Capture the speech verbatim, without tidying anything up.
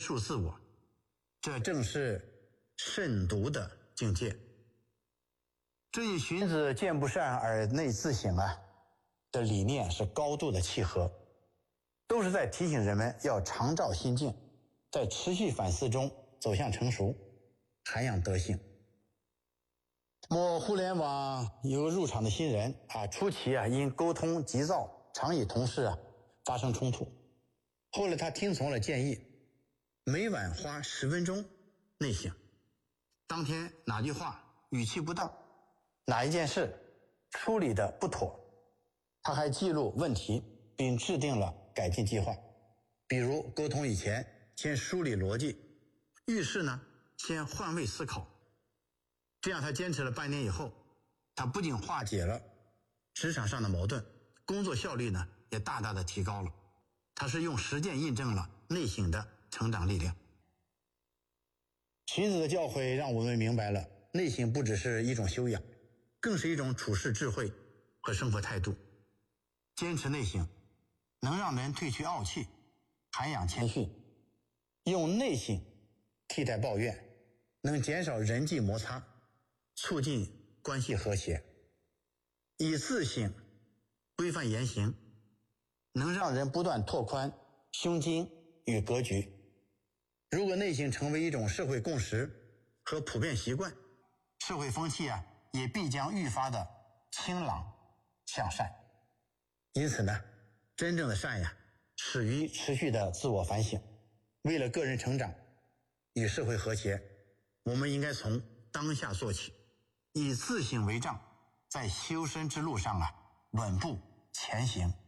束自我，这正是慎独的境界。这与荀子见不善而内自省啊的理念是高度的契合，都是在提醒人们要常照心境，在持续反思中走向成熟，涵养德性。某互联网有个入场的新人啊，初期啊因沟通急躁，常与同事啊发生冲突。后来他听从了建议，每晚花十分钟内省，当天哪句话语气不当，哪一件事处理的不妥，他还记录问题，并制定了改进计划。比如沟通以前先梳理逻辑，遇事呢先换位思考。这样他坚持了半年以后，他不仅化解了职场上的矛盾，工作效率呢也大大的提高了。他是用实践印证了内省的成长力量。荀子的教诲让我们明白了，内省不只是一种修养，更是一种处世智慧和生活态度。坚持内省能让人褪去傲气，涵养谦逊，用内省替代抱怨，能减少人际摩擦，促进关系和谐。以自省规范言行，能让人不断拓宽胸襟与格局。如果内省成为一种社会共识和普遍习惯，社会风气啊也必将愈发的清朗向善。因此呢，真正的善呀始于持续的自我反省。为了个人成长与社会和谐，我们应该从当下做起，以自省为杖，在修身之路上啊稳步前行。